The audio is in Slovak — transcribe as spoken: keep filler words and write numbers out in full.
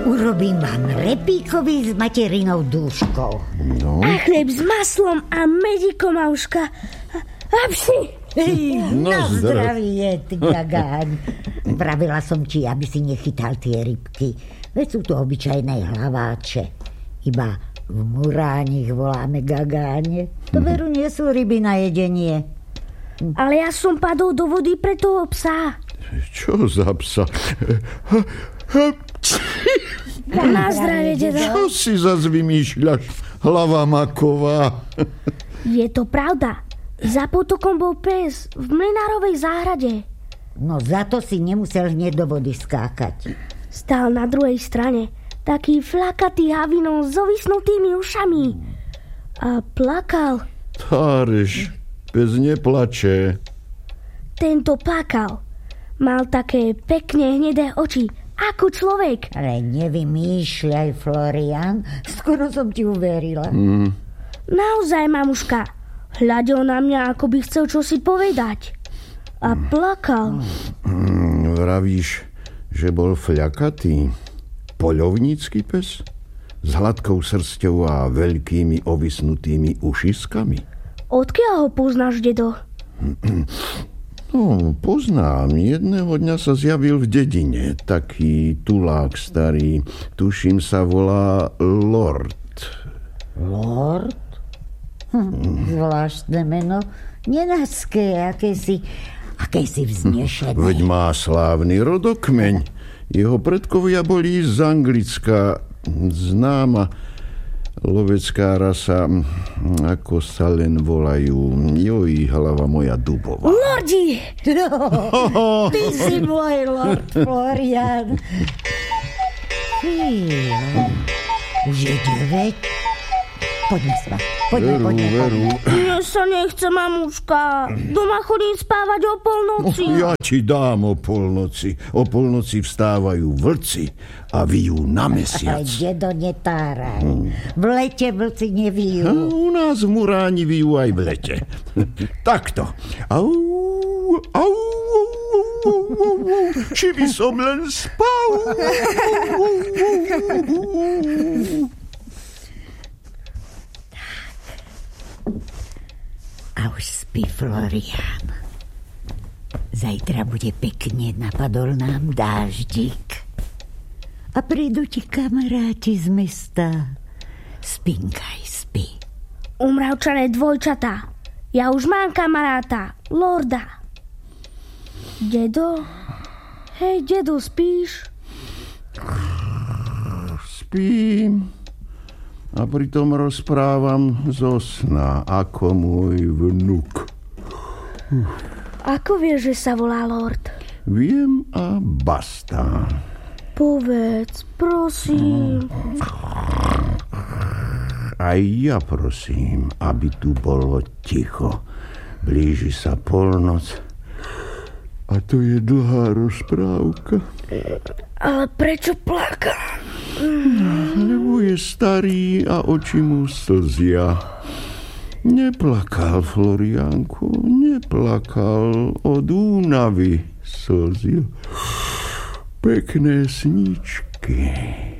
Urobím vám repíkovi s materinou dúškou. No. A chlieb s maslom a medíkom, Auška. A psi. No, na zdravie, ty gagáň. Pravila som ti, aby si nechytal tie rybky. Veď sú to obyčajné hlaváče. Iba v Muráni ich voláme gagáne. To veru nie sú ryby na jedenie. Ale ja som padol do vody pre toho psa. Čo za psa? Na zdravie, dedo. Čo si zas vymýšľaš, hlava maková? Je to pravda. Za potokom bol pes v mlynárovej záhrade. No za to si nemusel hneď do vody skákať. Stál na druhej strane, taký flakatý havinou s ovisnutými ušami. A plakal. Táreš, pes neplače. Tento plakal. Mal také pekne hnedé oči, ako človek. Ale nevymýšľaj, Florian. Skoro som ti uverila. Mm. Naozaj, mamuška. Hľadil na mňa, ako by chcel čosi povedať. A plakal. Mm, vravíš, že bol fľakatý? Poľovnícky pes? S hladkou srsťou a veľkými ovisnutými ušiskami? Odkiaľ ho poznáš, dedo? No, poznám. Jedného dňa sa zjavil v dedine. Taký tulák starý. Tuším, sa volá Lord. Lord? Hm, zvláštne meno. Nenácké, akési, akési vznešené. Veď má slávny rodokmeň. Jeho predkovia boli z Anglicka. Známa lovecká rasa, ako sa len volajú. Joj, hlava moja dubová. Lordi! No, ty si môj Lord Florian. Fíno, už je deväť. Poďme sa. Poďme, veru, poďme, veru. poďme. Mne sa nechce, mamuška. Doma chodím spávať o polnoci. Ja ti dám o polnoci. O polnoci vstávajú vlci a vyjú na mesiac. Aj, dedo, netáraj. V lete vlci nevyjú. A u nás v Muráni vyjú aj v lete. Takto. Au, au, au, au, či by som len spal. A už spí Florian. Zajtra bude pekne, napadol nám dáždik. A prídu ti kamaráti z mesta. Spinkaj, spí. Umravčané dvojčatá. Ja už mám kamaráta, Lorda. Dedo? Hej, dedo, spíš? Spím. A pritom rozprávam zo sna, ako môj vnuk. Ako vieš, že sa volá Lord? Viem a basta. Povedz, prosím. Aj ja prosím, aby tu bolo ticho. Blíži sa polnoc. A to je dlhá rozprávka. Ale prečo plakal? Lebo je starý a oči mu slzia. Neplakal, Floriánku, neplakal. Od únavy slzil. Pekné sníčky.